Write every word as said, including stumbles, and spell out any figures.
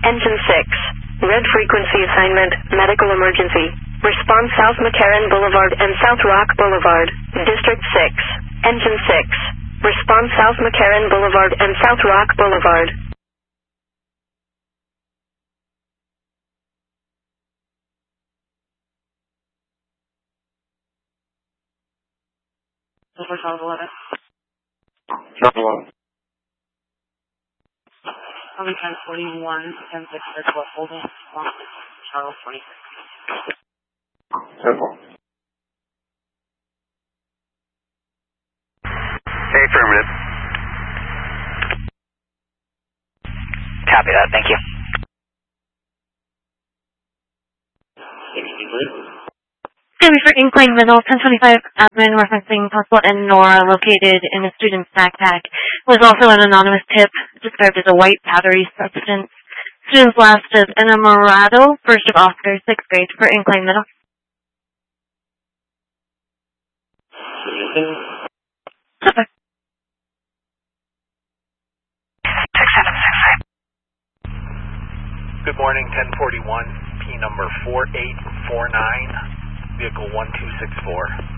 Engine six. Red frequency assignment, medical emergency. Respond South McCarran Boulevard and South Rock Boulevard, District six. Engine six. Respond South McCarran Boulevard and South Rock Boulevard. Over Charles eleven. Charles eleven. Coming ten forty-one, ten six, airport holding, Charles twenty-six. Simple. Affirmative. Copy that, thank you. Sammy for Incline Middle, ten twenty-five admin referencing possible and Nora located in a student's backpack. Was also an anonymous tip described as a white powdery substance. Student's last is Enamorado, first of Oscar, sixth grade for Incline Middle. Okay. six seven six five. Good morning, ten forty-one, P number four eight four nine, vehicle one two six four.